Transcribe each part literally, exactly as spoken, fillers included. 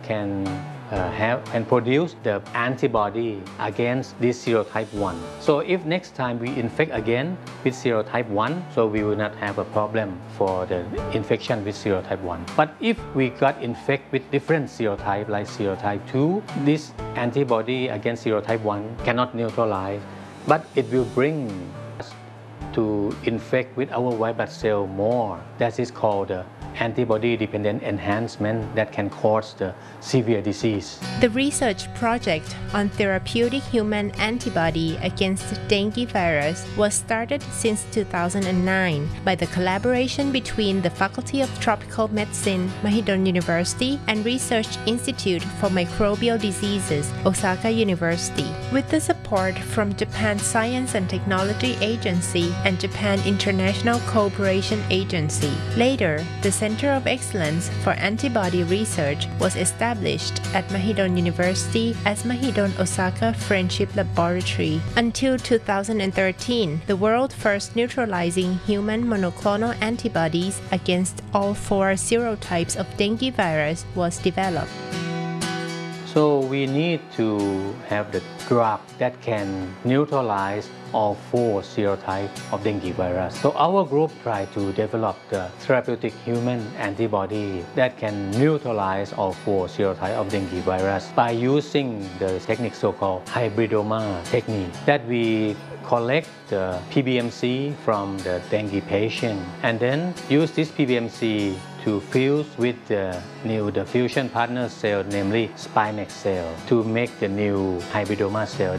can uh, have and produce the antibody against this serotype one. So if next time we infect again with serotype one, so we will not have a problem for the infection with serotype one. But if we got infected with different serotype like serotype two, this antibody against serotype one cannot neutralize, but it will bring us to infect with our white blood cell more. That is called the antibody-dependent enhancement that can cause the severe disease. The research project on therapeutic human antibody against dengue virus was started since two thousand nine by the collaboration between the Faculty of Tropical Medicine, Mahidol University, and Research Institute for Microbial Diseases, Osaka University, with the support from Japan Science and Technology Agency and Japan International Cooperation Agency. Later, the Center of Excellence for Antibody Research was established at Mahidol University as Mahidol Osaka Friendship Laboratory. Until two thousand thirteen, the world's first neutralizing human monoclonal antibodies against all four serotypes of dengue virus was developed. So we need to have the drug that can neutralize all four serotypes of dengue virus. So our group tried to develop the therapeutic human antibody that can neutralize all four serotypes of dengue virus by using the technique so-called hybridoma technique, that we collect the P B M C from the dengue patient and then use this P B M C to fuse with the new the fusion partner cell, namely Spinex cell, to make the new hybridoma cell.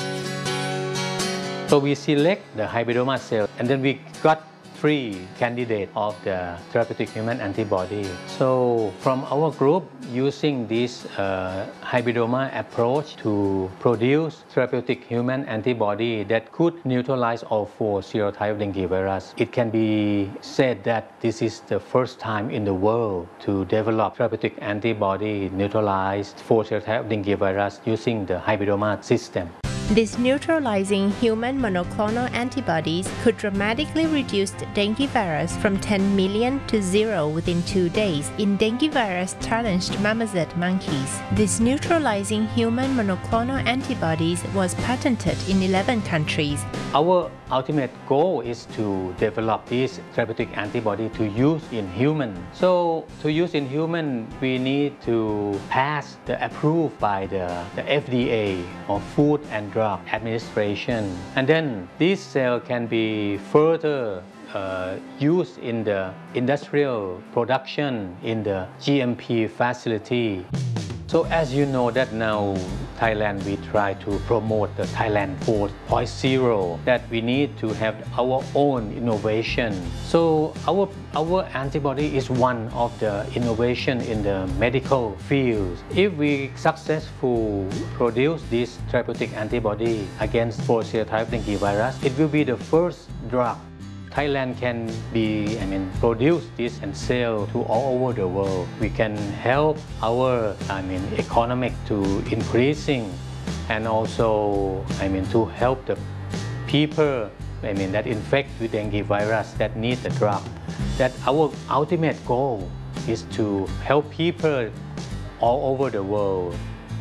So we select the hybridoma cell and then we got three candidates of the therapeutic human antibody. So from our group, using this uh, hybridoma approach to produce therapeutic human antibody that could neutralize all four serotypes of dengue virus, it can be said that this is the first time in the world to develop therapeutic antibody neutralized four serotypes of dengue virus using the hybridoma system. These neutralizing human monoclonal antibodies could dramatically reduce dengue virus from ten million to zero within two days in dengue virus-challenged marmoset monkeys. These neutralizing human monoclonal antibodies was patented in eleven countries. Our ultimate goal is to develop this therapeutic antibody to use in human. So to use in human, we need to pass the approved by the, the F D A or Food and Drug Administration. And then this cell can be further uh, used in the industrial production in the G M P facility. So as you know that now Thailand, we try to promote the Thailand four point oh, that we need to have our own innovation. So our, our antibody is one of the innovation in the medical field. If we successfully produce this therapeutic antibody against four serotype dengue virus, it will be the first drug Thailand can be, I mean, produce this and sell to all over the world. We can help our, I mean, economic to increasing, and also, I mean, to help the people, I mean, that infect with dengue virus that need the drug. That our ultimate goal is to help people all over the world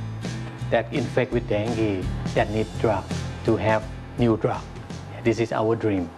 that infect with dengue that need drug to have new drug. This is our dream.